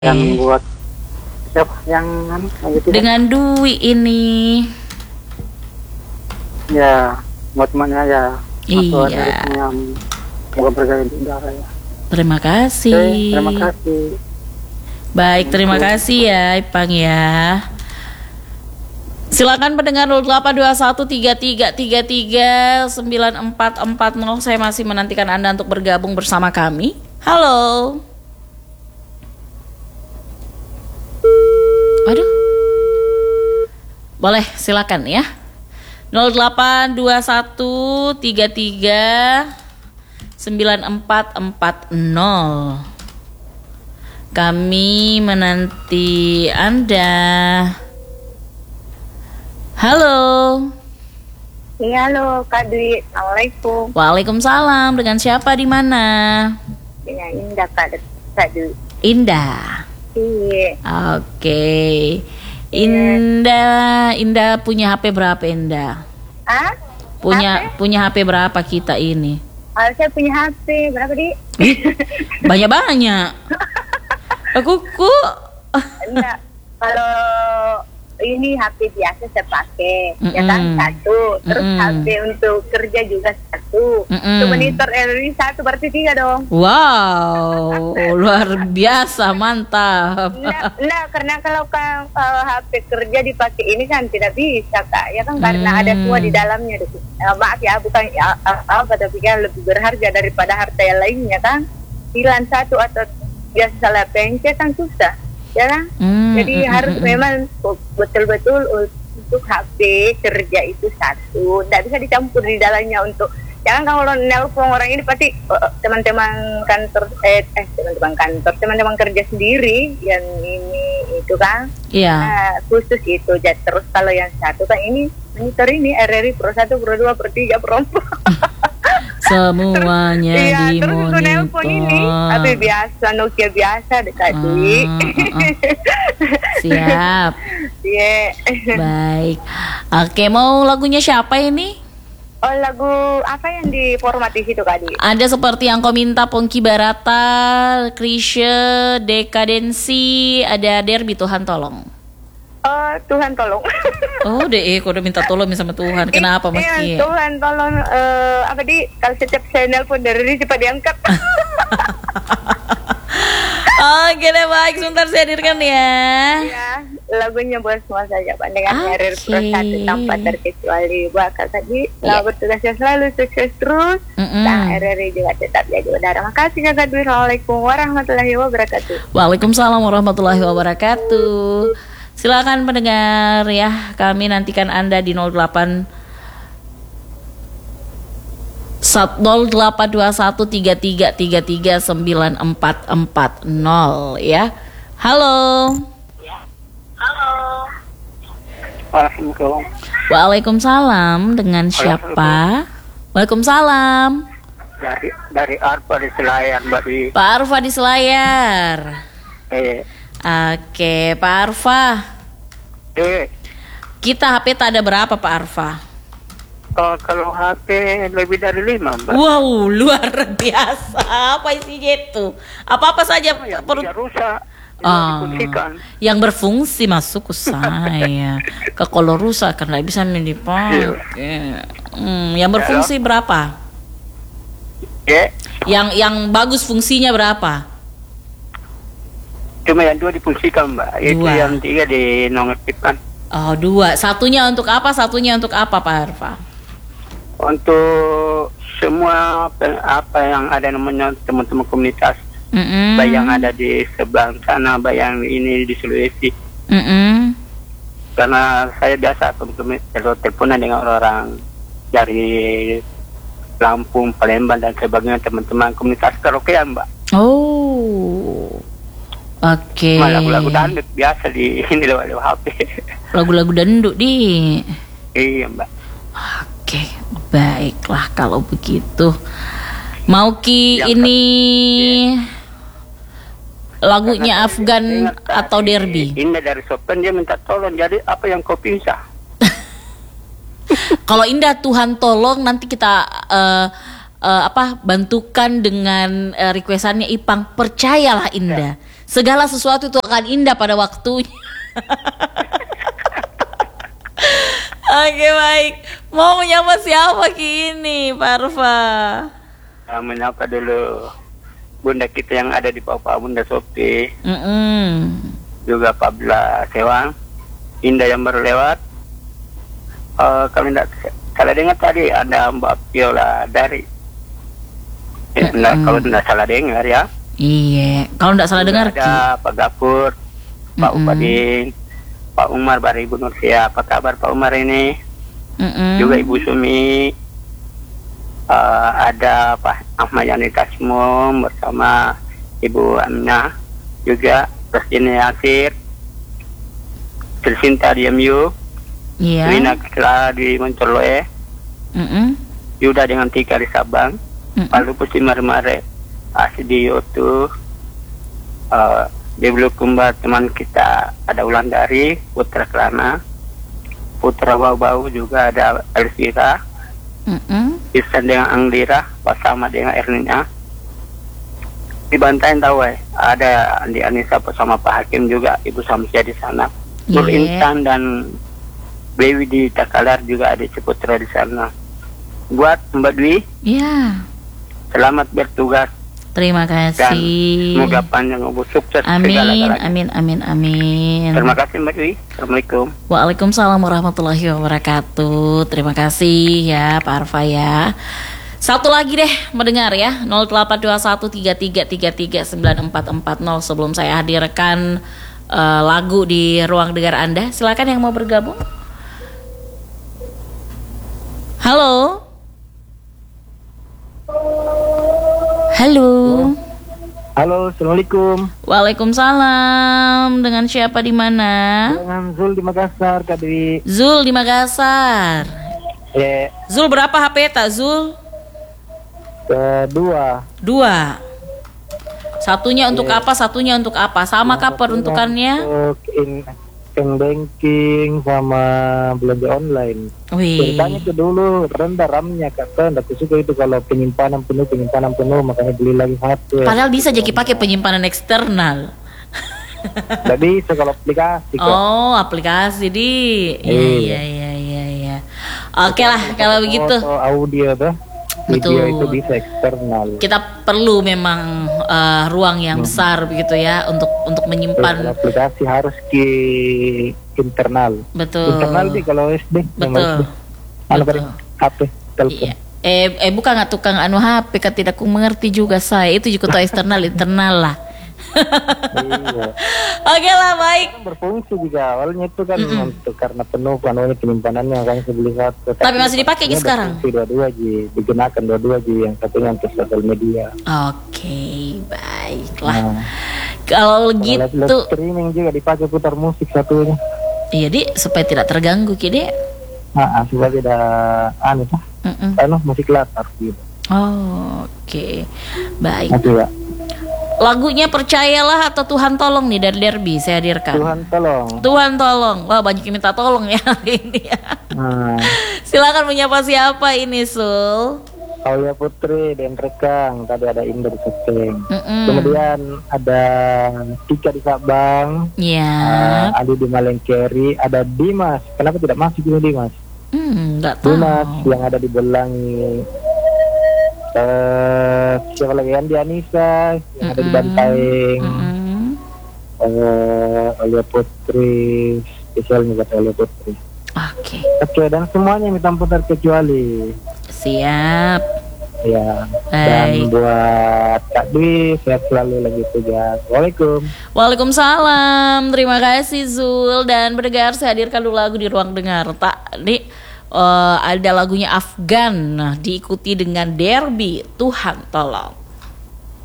yang buat siapa yang gitu Dengan Dwi ini. ya buat temannya ya atau Iya. yang semoga berjaya di udara ya. Terima Oke, kasih. terima kasih. Baik, terima kasih ya Ipang ya. Silakan pendengar 082133339440. Saya masih menantikan Anda untuk bergabung bersama kami. Halo. Aduh. Boleh, silakan ya. 0821339440. Kami menanti Anda. Halo. Iya, halo Kak Dwi. Assalamualaikum. Waalaikumsalam. Dengan siapa di mana? Dengan Indah Kak Dwi. Indah. Iya. Oke. Indah punya HP berapa Indah? Ah? Punya HP berapa kita ini? Saya punya HP. Berapa, Di? Banyak-banyak. Aku Enggak. Kalau ini HP biasa saya pakai, ya kan satu. Terus HP untuk kerja juga satu. Monitor LED satu, berarti 3 dong. Wow, luar biasa, mantap. Enggak, karena kalau kan HP kerja dipakai ini kan tidak bisa Kak, ya kan karena ada semua di dalamnya. Maaf ya, bukan apa, tapi kan lebih berharga daripada harta yang lainnya kan. Hilang satu atau biasa salah pencet kan susah, ya kan? Jadi harus memang betul-betul untuk HP kerja itu satu, tidak bisa dicampur di dalamnya untuk. Jangan kalau nelpon orang ini pasti teman-teman kantor, teman-teman kerja sendiri yang ini itu kan. Iya. Nah, khusus itu. Jadi terus kalau yang satu kan ini monitor ini RRI Pro 1, Pro 2, Pro 3, Pro 4. Semuanya di terus untuk nelpon ini HP monitor. biasa, Nokia biasa dekat Dwi. Siap. Iya. Baik. Oke, mau lagunya siapa ini? Oh, lagu apa yang di format di situ Kak Dwi? Ada seperti yang kau minta, Pongki Barata, Krisye, Dekadensi, ada Derby, Tuhan Tolong. Oh, Tuhan tolong. Oh, kau udah minta tolong sama Tuhan. Kenapa Mas Ki? Iya, Tuhan tolong apa di kalau setiap saya nelpon dari ini cepat diangkat. Oke deh, baik, sebentar saya hadirkan ya. Ya, lagunya buat semua saja Pak dengan RRI Pro 1 tanpa terkecuali. Buat Kak tadi, bertugasnya selalu sukses terus. Nah, RRI juga tetap jaga udara. Makasih Kak Dwi. Assalamualaikum warahmatullahi wabarakatuh. Waalaikumsalam warahmatullahi wabarakatuh. Silakan pendengar ya, kami nantikan Anda di 082133339440 ya. Halo. Assalamualaikum. Waalaikumsalam. Dengan siapa? Waalaikumsalam. Dari Arpa di Selayar, Mbak Dwi. Pak Arfa di Selayar. Oke, Pak Arfa. Kita HP tak ada berapa Pak Arfa? Kalau HP lebih dari 5, Mbak. Wow, luar biasa. Apa isinya itu? Apa-apa saja Yang tidak rusak, difungsikan. yang berfungsi masuk ke saya. Kalau rusak karena bisa dipakai. Yang berfungsi berapa? Yang bagus fungsinya berapa? Cuma yang 2 difungsikan, Mbak. Itu 2. yang 3 dinonaktifkan. Oh, 2. Satunya untuk apa Pak Arfa? Untuk semua apa yang ada namanya teman-teman komunitas, baik yang ada di sebelah sana, baik yang ini di Sulawesi. Karena saya biasa kalau teleponan dengan orang dari Lampung, Palembang dan sebagainya, teman-teman komunitas karaokean, Mbak. Oh, oke. Lagu-lagu dangdut biasa di ini lewat HP. Lagu-lagu dangdut di. Iya, Mbak. Oke, baiklah kalau begitu. Mau Ki Yang ini lagunya Afgan atau Derby? Indah dari Sopen dia minta tolong. Jadi apa yang kau pisah? Kalau Indah Tuhan tolong nanti kita bantukan dengan requestannya Ipang. Percayalah Indah, Segala sesuatu itu akan indah pada waktunya. Oke, baik. Mau menyapa siapa kini, Parfa? Menyapa dulu bunda kita yang ada di Papua, Bunda Sopi. Juga Pabla Sewang, Indah yang baru lewat. Kalau tidak salah dengar tadi ada Mbak Viola dari. Kalau tidak salah dengar ya. Iya, kalau tidak salah dengar. Ada Pak Gapur, Pak Upadin, Pak Umar dari Ibu Nursia. Apa kabar Pak Umar ini? Juga Ibu Sumi. Ada Pak Ahmad Yani Tasmum bersama Ibu Aminah, juga Rosdini Yasir, Tersinta di MU, Wina Kesela di Moncorloe, Yuda dengan Tika di Sabang, Palu Pusi Mare, Asidi Yotu, di Bulukumba teman kita ada Ulandari, Putra Kelana, Putra Bau-Bau juga ada Elvira, Isan dengan Anglira, bersama dengan Erninya. Di Bantaeng tahu ada Andi Anissa bersama Pak Hakim juga, Ibu Samsia di sana. Nur Intan dan Dewi di Takalar juga ada Ciputra di sana. Buat Mbak Dwi, selamat bertugas. Terima kasih. Dan semoga panjang umur, sukses segala-galanya. Amin. Terima kasih Mbak Dwi. Assalamualaikum. Waalaikumsalam warahmatullahi wabarakatuh. Terima kasih ya Pak Arfa ya. Satu lagi deh mendengar ya, 082133339440 sebelum saya hadirkan lagu di ruang dengar Anda. Silakan yang mau bergabung. Halo. Halo, assalamualaikum. Waalaikumsalam. Dengan siapa di mana? Dengan Zul di Makassar, Kak Dewi. Zul di Makassar. Zul berapa HP tak Zul? Dua. Satunya untuk apa? Satunya untuk apa? Sama kah peruntukannya? Untuk banking sama belanja online. Ceritanya itu dulu rendah RAM-nya Kak. Aku suka itu kalau penyimpanan penuh makanya beli lagi HP. Padahal bisa jadi pakai penyimpanan eksternal. Nggak bisa kalau aplikasi Kak. Oh, aplikasi di. Iya. Oke lah kalau begitu. Audio tuh. Video itu bisa eksternal. Kita perlu memang ruang yang besar begitu ya untuk menyimpan. Aplikasi harus ke internal. Betul. Internal sih kalau SD. Betul. HP, telepon. Iya. Bukan nggak tukang HP kan tidak ku mengerti juga saya itu juga eksternal internal lah. Iya. Oke lah baik. Berfungsi juga awalnya itu kan untuk karena penuh penyimpanannya kan sebeli satu. Tapi masih dipakai sekarang. Dua-dua digunakan dua-dua yang satunya untuk sosial media. Oke, baiklah. Kalau gitu streaming juga dipakai putar musik satunya. Iya di supaya tidak terganggu kide. Supaya tidak musik latar gitu. Oke. Baik. Ya. Lagunya Percayalah atau Tuhan Tolong nih dari Derby saya hadirkan. Tuhan Tolong. Wah banyak yang minta tolong ya hari ini ya. Silakan menyapa siapa ini Sul? Aulia Putri dan Rekang. Tadi ada Indra di Sepeng. Kemudian ada Tika di Sabang. Adi di Malengkeri. Ada Dimas. Kenapa tidak masuk ini Dimas? Nggak tahu. Dimas yang ada di Belangi. Siapa lagi Andi Anissa yang ada di Bantaeng. Aulia Putri. Spesialnya buat Aulia Putri. Oke, dan semuanya minta ampun terkecuali. Siap. Ya. Dan buat Kak Dwi sehat selalu lagi tugas. Waalaikumsalam. Terima kasih Zul. Dan pendengar saya hadirkan dulu lagu di ruang dengar. Ada lagunya Afgan. Diikuti dengan Derby Tuhan Tolong.